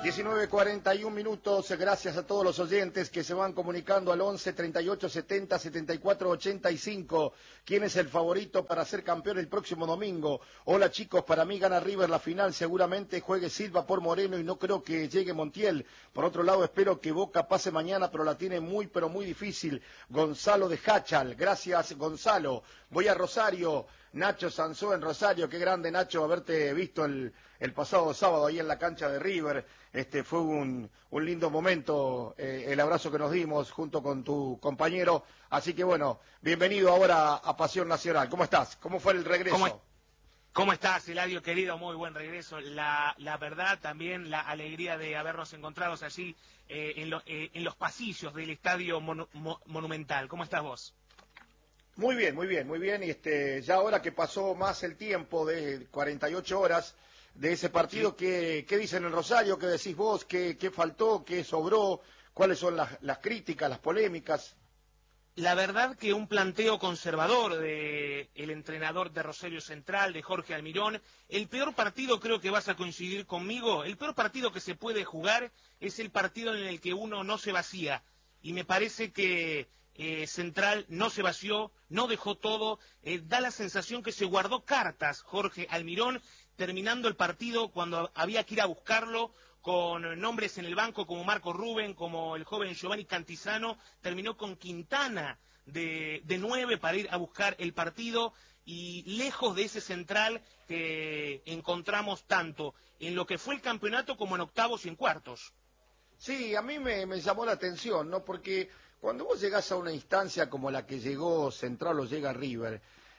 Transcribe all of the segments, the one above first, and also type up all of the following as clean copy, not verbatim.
19:41, gracias a todos los oyentes que se van comunicando al 11 38 70 74 85. ¿Quién es el favorito para ser campeón el próximo domingo? Hola chicos, para mí gana River la final, seguramente juegue Silva por Moreno y no creo que llegue Montiel. Por otro lado, espero que Boca pase mañana, pero la tiene muy, pero muy difícil. Gonzalo de Hachal, gracias Gonzalo. Voy a Rosario. Nacho Sansó en Rosario, qué grande Nacho haberte visto el pasado sábado ahí en la cancha de River. Fue un lindo momento, el abrazo que nos dimos junto con tu compañero. Así que bueno, bienvenido ahora a Pasión Nacional. ¿Cómo estás? ¿Cómo fue el regreso? ¿Cómo estás, Eladio, querido? Muy buen regreso. La verdad, también la alegría de habernos encontrado allí en los pasillos del Estadio Monumental. ¿Cómo estás vos? Muy bien, muy bien, muy bien. Y ya ahora que pasó más el tiempo de 48 horas de ese partido, sí. ¿Qué dicen en Rosario? ¿Qué decís vos? ¿Qué faltó? ¿Qué sobró? ¿Cuáles son las críticas, las polémicas? La verdad que un planteo conservador del entrenador de Rosario Central, de Jorge Almirón. El peor partido, creo que vas a coincidir conmigo, el peor partido que se puede jugar es el partido en el que uno no se vacía. Y me parece que Central no se vació, no dejó todo, da la sensación que se guardó cartas Jorge Almirón, terminando el partido cuando había que ir a buscarlo, con nombres en el banco como Marco Rubén, como el joven Giovanni Cantizano, terminó con Quintana de 9 para ir a buscar el partido, y lejos de ese Central que encontramos tanto en lo que fue el campeonato como en octavos y en cuartos. Sí, a mí me llamó la atención, ¿no? Porque cuando vos llegás a una instancia como la que llegó Central o llega River,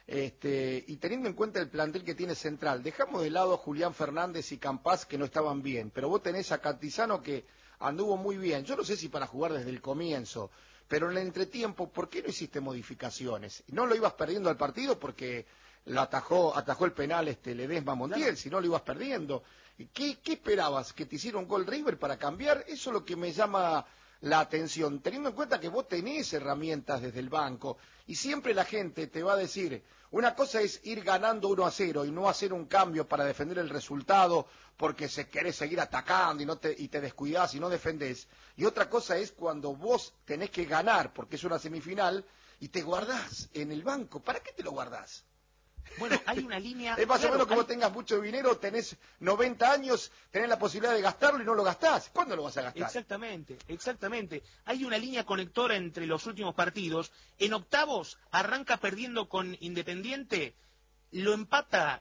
y teniendo en cuenta el plantel que tiene Central, dejamos de lado a Julián Fernández y Campás que no estaban bien, pero vos tenés a Cantizano que anduvo muy bien. Yo no sé si para jugar desde el comienzo, pero en el entretiempo, ¿por qué no hiciste modificaciones? ¿No lo ibas perdiendo al partido porque lo atajó el penal Ledesma Montiel, claro? Si no lo ibas perdiendo. ¿Qué esperabas? ¿Que te hiciera un gol River para cambiar? Eso es lo que me llama la atención, teniendo en cuenta que vos tenés herramientas desde el banco, y siempre la gente te va a decir, una cosa es ir ganando 1-0 y no hacer un cambio para defender el resultado porque se querés seguir atacando y te descuidás y no defendés, y otra cosa es cuando vos tenés que ganar porque es una semifinal y te guardás en el banco. ¿Para qué te lo guardás? Bueno, hay una línea... Es más o menos que vos tengas mucho dinero, tenés 90 años, tenés la posibilidad de gastarlo y no lo gastás. ¿Cuándo lo vas a gastar? Exactamente, exactamente. Hay una línea conectora entre los últimos partidos. En octavos arranca perdiendo con Independiente, lo empata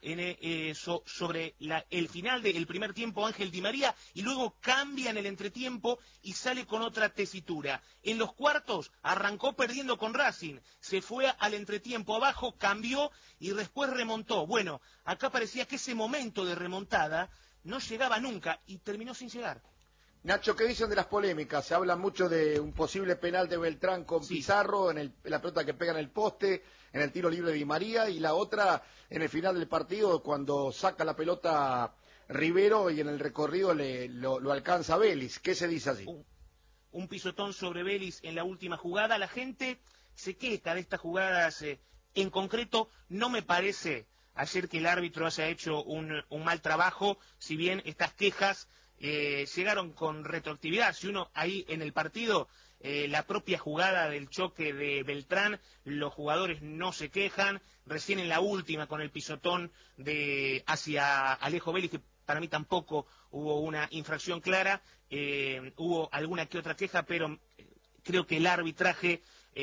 sobre el final del primer tiempo Ángel Di María, y luego cambia en el entretiempo y sale con otra tesitura. En los cuartos arrancó perdiendo con Racing, se fue al entretiempo abajo, cambió y después remontó. Bueno, acá parecía que ese momento de remontada no llegaba nunca y terminó sin llegar. Nacho, ¿qué dicen de las polémicas? Se habla mucho de un posible penal de Beltrán con Pizarro en la pelota que pega en el poste, en el tiro libre de Di María, y la otra en el final del partido cuando saca la pelota Rivero y en el recorrido lo alcanza Vélez. ¿Qué se dice allí? Un pisotón sobre Vélez en la última jugada. La gente se queja de estas jugadas. En concreto, no me parece ayer que el árbitro haya hecho un mal trabajo, si bien estas quejas llegaron con retroactividad. Si uno ahí en el partido, la propia jugada del choque de Beltrán, los jugadores no se quejan. Recién en la última con el pisotón hacia Alejo Vélez, que para mí tampoco hubo una infracción clara, hubo alguna que otra queja, pero creo que el arbitraje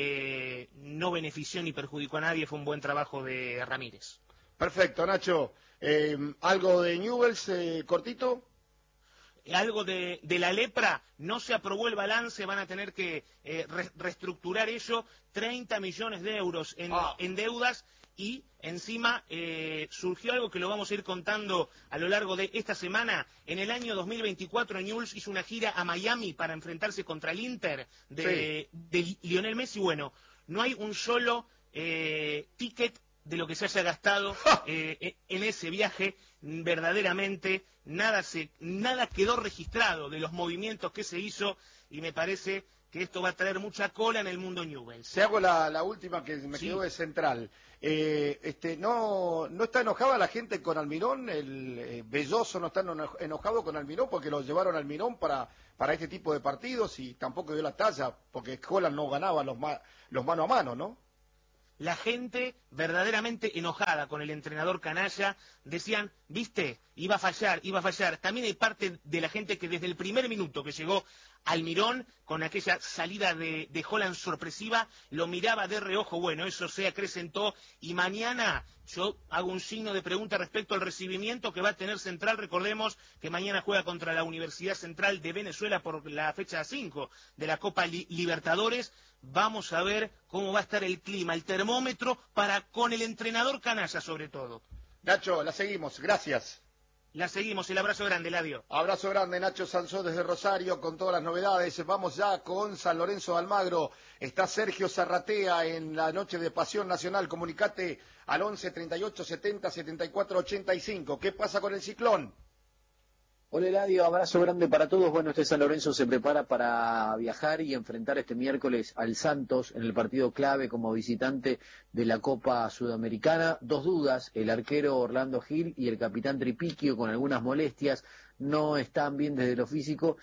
no benefició ni perjudicó a nadie. Fue un buen trabajo de Ramírez. Perfecto, Nacho. ¿Algo de Newell's cortito? Algo de la lepra, no se aprobó el balance, van a tener que reestructurar ello, 30 millones de euros en deudas, y encima surgió algo que lo vamos a ir contando a lo largo de esta semana. En el año 2024 Newell's hizo una gira a Miami para enfrentarse contra el Inter de Lionel Messi. Bueno, no hay un solo ticket de lo que se haya gastado en ese viaje. Verdaderamente nada quedó registrado de los movimientos que se hizo, y me parece que esto va a traer mucha cola en el mundo Newell's. Te hago la última que me quedó de Central. ¿No está enojada la gente con Almirón? ¿El Belloso no está enojado con Almirón porque lo llevaron a Almirón para este tipo de partidos y tampoco dio la talla porque Holland no ganaba los mano a mano, ¿no? La gente verdaderamente enojada con el entrenador canalla, decían, viste, iba a fallar. También hay parte de la gente que desde el primer minuto que llegó Almirón, con aquella salida de Holland sorpresiva, lo miraba de reojo. Bueno, eso se acrecentó, y mañana yo hago un signo de pregunta respecto al recibimiento que va a tener Central. Recordemos que mañana juega contra la Universidad Central de Venezuela por la fecha 5 de la Copa Libertadores. Vamos a ver cómo va a estar el clima, el termómetro, con el entrenador canalla sobre todo. Nacho, la seguimos, gracias. La seguimos, el abrazo grande, Eladio. Abrazo grande, Nacho Sansó desde Rosario con todas las novedades. Vamos ya con San Lorenzo de Almagro. Está Sergio Zarratea en la noche de Pasión Nacional. Comunicate al 11 38 70 74 85. ¿Qué pasa con el Ciclón? Hola Eladio, abrazo grande para todos. Bueno, San Lorenzo se prepara para viajar y enfrentar este miércoles al Santos en el partido clave como visitante de la Copa Sudamericana. Dos dudas, el arquero Orlando Gil y el capitán Tripiquio con algunas molestias, no están bien desde lo físico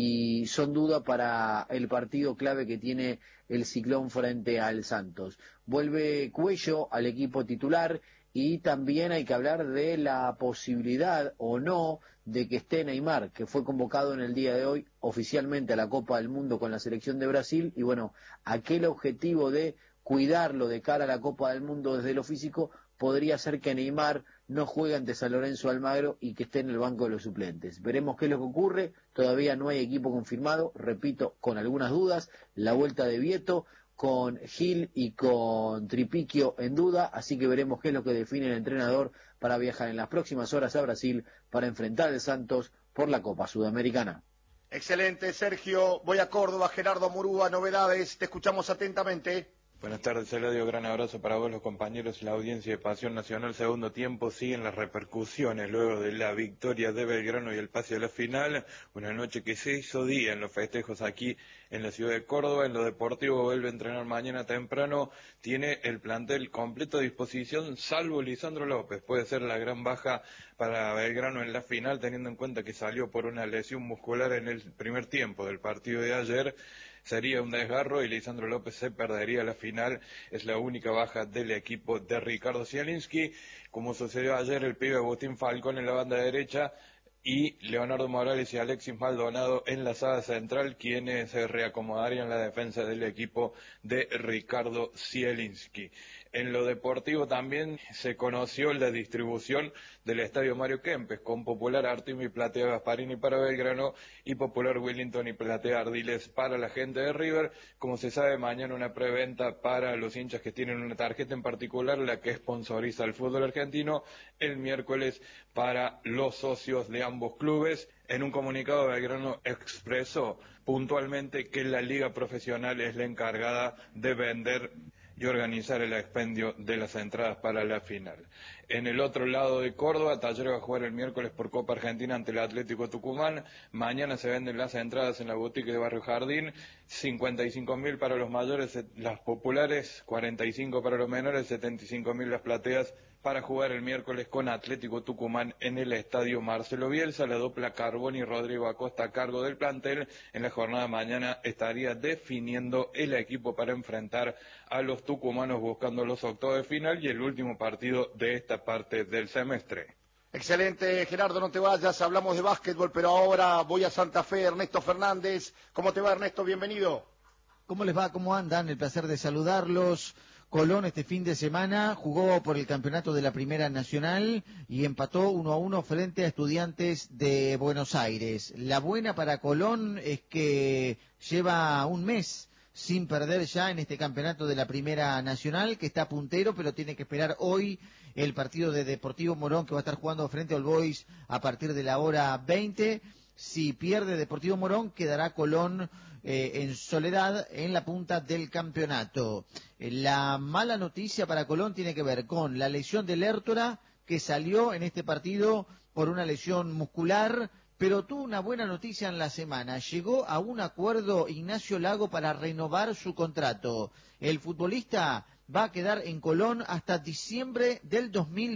y son duda para el partido clave que tiene el Ciclón frente al Santos. Vuelve Cuello al equipo titular. Y también hay que hablar de la posibilidad o no de que esté Neymar, que fue convocado en el día de hoy oficialmente a la Copa del Mundo con la selección de Brasil. Y bueno, aquel objetivo de cuidarlo de cara a la Copa del Mundo desde lo físico podría ser que Neymar no juegue ante San Lorenzo de Almagro y que esté en el banco de los suplentes. Veremos qué es lo que ocurre. Todavía no hay equipo confirmado, repito, con algunas dudas. La vuelta de Vieto, con Gil y con Tripiquio en duda, así que veremos qué es lo que define el entrenador para viajar en las próximas horas a Brasil para enfrentar al Santos por la Copa Sudamericana. Excelente, Sergio. Voy a Córdoba, Gerardo Murúa, novedades, te escuchamos atentamente. Buenas tardes, Eladio, gran abrazo para vos, los compañeros y la audiencia de Pasión Nacional. Segundo tiempo, siguen las repercusiones luego de la victoria de Belgrano y el pase a la final. Una noche que se hizo día en los festejos aquí en la ciudad de Córdoba. En lo deportivo vuelve a entrenar mañana temprano. Tiene el plantel completo a disposición, salvo Lisandro López. Puede ser la gran baja para Belgrano en la final, teniendo en cuenta que salió por una lesión muscular en el primer tiempo del partido de ayer. Sería un desgarro y Lisandro López se perdería la final. Es la única baja del equipo de Ricardo Zielinski. Como sucedió ayer, el pibe Agustín Falcón en la banda derecha y Leonardo Morales y Alexis Maldonado en la saga central, quienes se reacomodarían la defensa del equipo de Ricardo Zielinski. En lo deportivo también se conoció la distribución del estadio Mario Kempes, con Popular Artime y Platea Gasparini para Belgrano y Popular Willington y Platea Ardiles para la gente de River. Como se sabe, mañana una preventa para los hinchas que tienen una tarjeta en particular, la que sponsoriza el fútbol argentino, el miércoles para los socios de ambos clubes. En un comunicado, Belgrano expresó puntualmente que la liga profesional es la encargada de vender y organizar el expendio de las entradas para la final. En el otro lado de Córdoba, Talleres va a jugar el miércoles por Copa Argentina ante el Atlético Tucumán. Mañana se venden las entradas en la boutique de Barrio Jardín, 55.000 para los mayores, las populares, 45 para los menores, 75.000 las plateas, para jugar el miércoles con Atlético Tucumán en el estadio Marcelo Bielsa. La dupla Carboni y Rodrigo Acosta a cargo del plantel. En la jornada de mañana estaría definiendo el equipo para enfrentar a los tucumanos buscando los octavos de final y el último partido de esta parte del semestre. Excelente, Gerardo, no te vayas, hablamos de básquetbol, pero ahora voy a Santa Fe, Ernesto Fernández. ¿Cómo te va, Ernesto? Bienvenido. ¿Cómo les va? ¿Cómo andan? El placer de saludarlos. Colón este fin de semana jugó por el campeonato de la Primera Nacional y empató 1-1 frente a Estudiantes de Buenos Aires. La buena para Colón es que lleva un mes sin perder ya en este campeonato de la Primera Nacional, que está puntero, pero tiene que esperar hoy el partido de Deportivo Morón, que va a estar jugando frente al Boys a partir de la hora 20. Si pierde Deportivo Morón, quedará Colón en soledad en la punta del campeonato. La mala noticia para Colón tiene que ver con la lesión de Lertora, que salió en este partido por una lesión muscular, pero tuvo una buena noticia en la semana. Llegó a un acuerdo Ignacio Lago para renovar su contrato. El futbolista va a quedar en Colón hasta diciembre del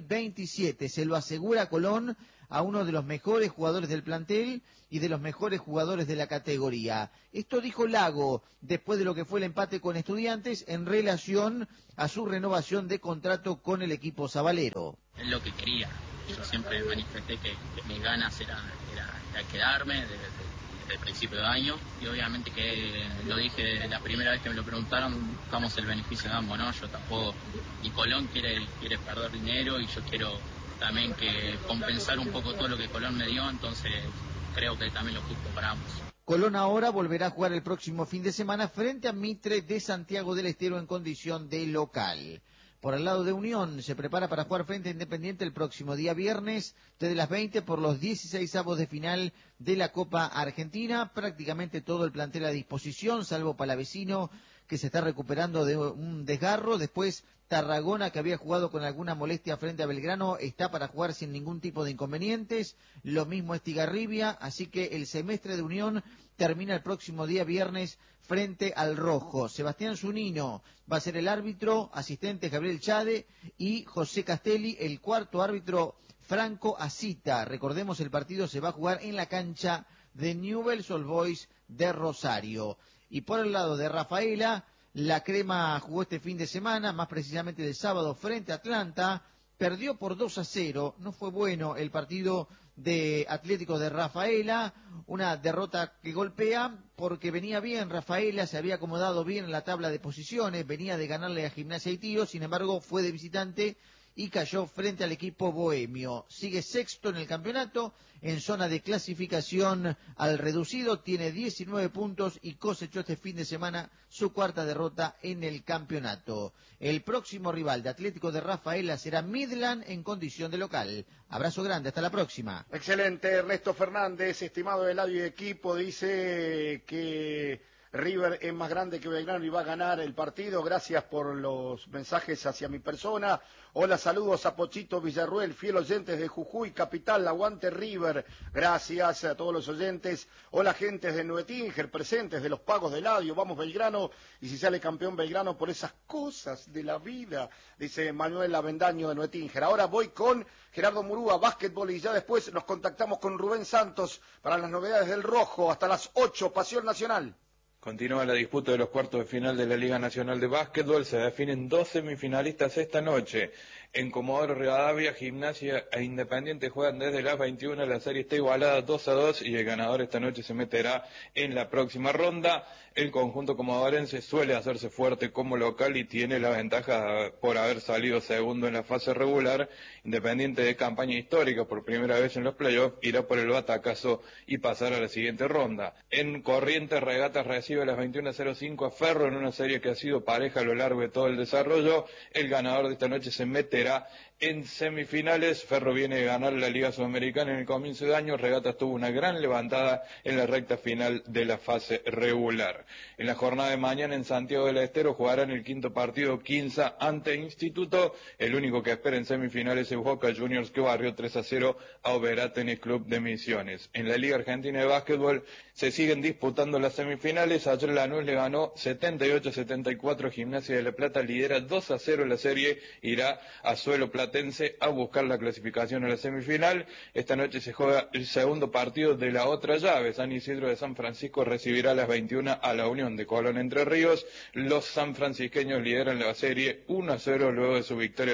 2027. Se lo asegura Colón a uno de los mejores jugadores del plantel y de los mejores jugadores de la categoría. Esto dijo Lago después de lo que fue el empate con Estudiantes en relación a su renovación de contrato con el equipo sabalero. Es lo que quería. Yo siempre manifesté que mis ganas era quedarme desde el principio de año, y obviamente que lo dije la primera vez que me lo preguntaron, buscamos el beneficio de ambos, ¿no? Yo tampoco, y Colón quiere perder dinero, y yo quiero también que compensar un poco todo lo que Colón me dio, entonces creo que también lo justo para ambos. Colón ahora volverá a jugar el próximo fin de semana frente a Mitre de Santiago del Estero en condición de local. Por el lado de Unión, se prepara para jugar frente a Independiente el próximo día viernes, desde las 20 por los 16avos de final de la Copa Argentina. Prácticamente todo el plantel a disposición, salvo Palavecino, que se está recuperando de un desgarro. Después Tarragona, que había jugado con alguna molestia frente a Belgrano, está para jugar sin ningún tipo de inconvenientes. Lo mismo Estigarribia, así que el semestre de Unión termina el próximo día viernes frente al Rojo. Sebastián Zunino va a ser el árbitro, asistente Gabriel Chade y José Castelli, el cuarto árbitro Franco Asita. Recordemos, el partido se va a jugar en la cancha de Newell's Old Boys de Rosario. Y por el lado de Rafaela, la Crema jugó este fin de semana, más precisamente el sábado, frente a Atlanta. Perdió por 2-0, no fue bueno el partido de Atlético de Rafaela, una derrota que golpea porque venía bien Rafaela, se había acomodado bien en la tabla de posiciones, venía de ganarle a Gimnasia y Tiro, sin embargo fue de visitante y cayó frente al equipo bohemio. Sigue sexto en el campeonato, en zona de clasificación al reducido, tiene 19 puntos y cosechó este fin de semana su cuarta derrota en el campeonato. El próximo rival de Atlético de Rafaela será Midland en condición de local. Abrazo grande, hasta la próxima. Excelente, Ernesto Fernández, estimado Eladio y equipo, dice que River es más grande que Belgrano y va a ganar el partido. Gracias por los mensajes hacia mi persona. Hola, saludos a Pochito Villarruel, fiel oyentes de Jujuy, capital, aguante River. Gracias a todos los oyentes. Hola, gentes de Nuetinger, presentes de los pagos de Eladio. Vamos Belgrano, y si sale campeón Belgrano por esas cosas de la vida, dice Manuel Avendaño de Nuetinger. Ahora voy con Gerardo Murúa, básquetbol, y ya después nos contactamos con Rubén Santos para las novedades del Rojo. Hasta las 8, Pasión Nacional. Continúa la disputa de los cuartos de final de la Liga Nacional de Básquetbol. Se definen 2 semifinalistas esta noche. En Comodoro Rivadavia, Gimnasia e Independiente juegan desde las 21. La serie está igualada 2-2 y el ganador esta noche se meterá en la próxima ronda. El conjunto comodorense suele hacerse fuerte como local y tiene la ventaja por haber salido segundo en la fase regular. Independiente, de campaña histórica por primera vez en los playoffs, irá por el batacazo y pasar a la siguiente ronda. En Corrientes, Regatas recibe a las 21:05 a Ferro en una serie que ha sido pareja a lo largo de todo el desarrollo. El ganador de esta noche se meterá en semifinales. Ferro viene de ganar la Liga Sudamericana en el comienzo de año. Regatas tuvo una gran levantada en la recta final de la fase regular. En la jornada de mañana en Santiago del Estero jugarán el quinto partido Quinza ante Instituto. El único que espera en semifinales es Boca Juniors, que barrió 3-0 a Oberá Tenis Club de Misiones. En la Liga Argentina de Básquetbol se siguen disputando las semifinales. Ayer Lanús le ganó 78-74 a Gimnasia de La Plata, lidera 2-0 la serie, irá a suelo platense a buscar la clasificación a la semifinal. Esta noche se juega el segundo partido de la otra llave. San Isidro de San Francisco recibirá a las 21 a la Unión de Colón Entre Ríos. Los sanfrancisqueños lideran la serie 1-0 luego de su victoria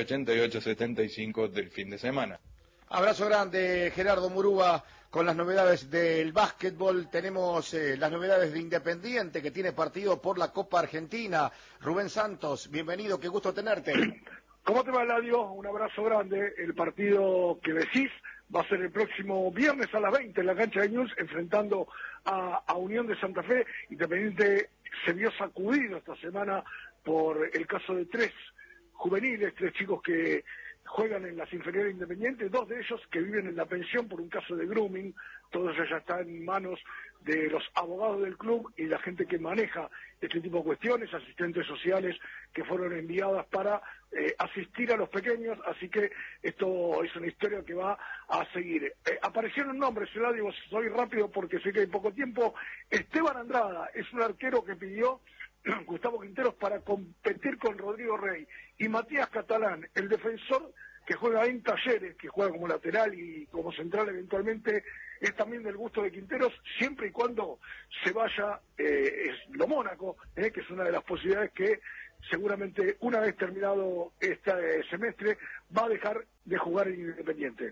88-75 del fin de semana. Abrazo grande, Gerardo Murúa, con las novedades del básquetbol. Tenemos las novedades de Independiente, que tiene partido por la Copa Argentina. Rubén Santos, bienvenido, qué gusto tenerte. ¿Cómo te va, Eladio? Un abrazo grande. El partido que decís va a ser el próximo viernes a las 20 en la cancha de News, enfrentando a Unión de Santa Fe. Independiente se vio sacudido esta semana por el caso de 3 juveniles, 3 chicos que juegan en las inferiores independientes, 2 de ellos que viven en la pensión por un caso de grooming. Todo eso ya está en manos de los abogados del club y la gente que maneja este tipo de cuestiones, asistentes sociales que fueron enviadas para asistir a los pequeños, así que esto es una historia que va a seguir. Aparecieron nombres, yo la digo, soy rápido porque sé que hay poco tiempo. Esteban Andrada es un arquero que pidió Gustavo Quinteros para competir con Rodrigo Rey, y Matías Catalán, el defensor que juega en Talleres, que juega como lateral y como central eventualmente, es también del gusto de Quinteros, siempre y cuando se vaya lo Mónaco, que es una de las posibilidades que seguramente una vez terminado este semestre va a dejar de jugar en Independiente.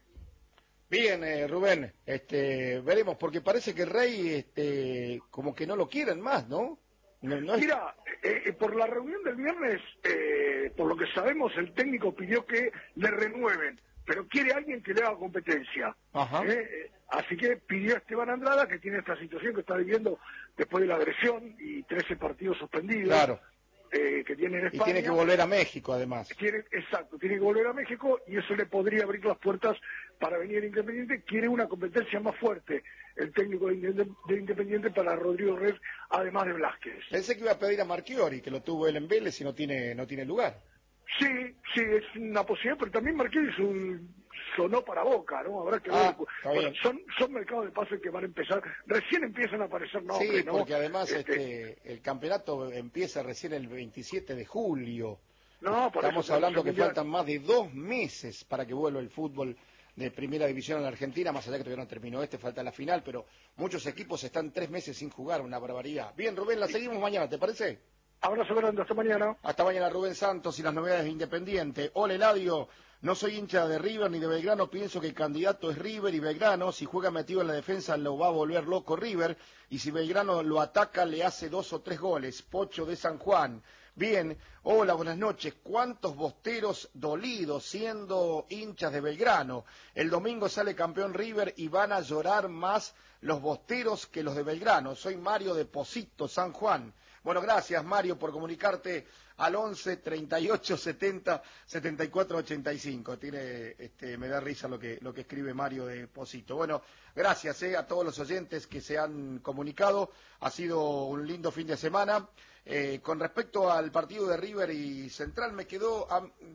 Bien, Rubén, veremos, porque parece que Rey como que no lo quieren más, ¿no? No es... Mira, por la reunión del viernes, por lo que sabemos, el técnico pidió que le renueven, pero quiere alguien que le haga competencia. Ajá. Así que pidió a Esteban Andrada, que tiene esta situación que está viviendo después de la agresión y 13 partidos suspendidos. Claro. Que tiene en España. Y tiene que volver a México, además. Exacto, tiene que volver a México y eso le podría abrir las puertas para venir a Independiente. Quiere una competencia más fuerte el técnico de Independiente para Rodrigo Rey, además de Blázquez. Pensé que iba a pedir a Marchiori, que lo tuvo él en Vélez y no tiene lugar. Sí, es una posibilidad, pero también Marchiori sonó para Boca, ¿no? Habrá que ver. Bueno, son mercados de pases que van a empezar, recién empiezan a aparecer nombres, sí, porque además el campeonato empieza recién el 27 de julio. No, estamos hablando que faltan más de 2 meses para que vuelva el fútbol de primera división en la Argentina, más allá que todavía no terminó falta la final, pero muchos equipos están 3 meses sin jugar, una barbaridad. Bien, Rubén, la seguimos mañana, ¿te parece? Abrazo grande, hasta mañana. Hasta mañana, Rubén Santos y las novedades de Independiente. Hola, Eladio, no soy hincha de River ni de Belgrano, pienso que el candidato es River y Belgrano. Si juega metido en la defensa lo va a volver loco River, y si Belgrano lo ataca le hace 2 o 3 goles. Pocho de San Juan. Bien, hola, buenas noches. ¿Cuántos bosteros dolidos siendo hinchas de Belgrano? El domingo sale campeón River y van a llorar más los bosteros que los de Belgrano. Soy Mario de Posito, San Juan. Bueno, gracias, Mario, por comunicarte al 11 38 70 74 85. Me da risa lo que escribe Mario de Posito. Bueno, gracias a todos los oyentes que se han comunicado. Ha sido un lindo fin de semana. Con respecto al partido de River y Central, me quedó...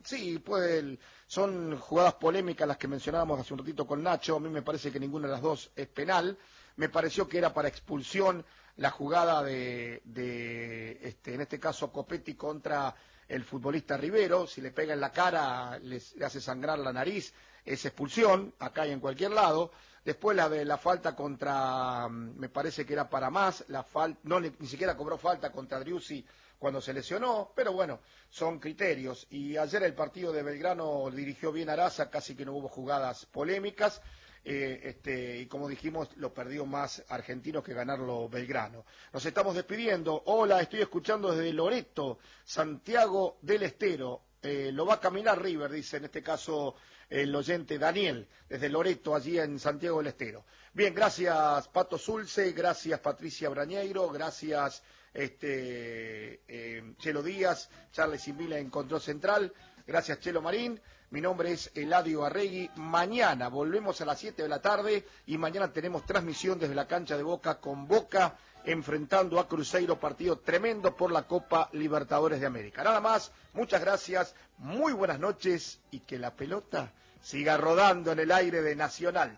son jugadas polémicas las que mencionábamos hace un ratito con Nacho. A mí me parece que ninguna de las dos es penal. Me pareció que era para expulsión la jugada en este caso Copetti contra el futbolista Rivero. Si le pega en la cara, le hace sangrar la nariz, es expulsión, acá y en cualquier lado. Después la falta contra, me parece que era para más, ni siquiera cobró falta contra Driussi cuando se lesionó, pero bueno, son criterios. Y ayer el partido de Belgrano dirigió bien Araza, casi que no hubo jugadas polémicas. Y como dijimos, lo perdió más Argentinos que ganarlo Belgrano. Nos estamos despidiendo. Hola, estoy escuchando desde Loreto, Santiago del Estero. Lo va a caminar River, dice en este caso el oyente Daniel, desde Loreto, allí en Santiago del Estero. Bien, gracias Pato Zulce, gracias Patricia Brañeiro, gracias Chelo Díaz, Charles Simila en Control Central, gracias Chelo Marín. Mi nombre es Eladio Arregui. Mañana volvemos a las 7 de la tarde y mañana tenemos transmisión desde la cancha de Boca con Boca enfrentando a Cruzeiro, partido tremendo por la Copa Libertadores de América. Nada más, muchas gracias, muy buenas noches y que la pelota siga rodando en el aire de Nacional.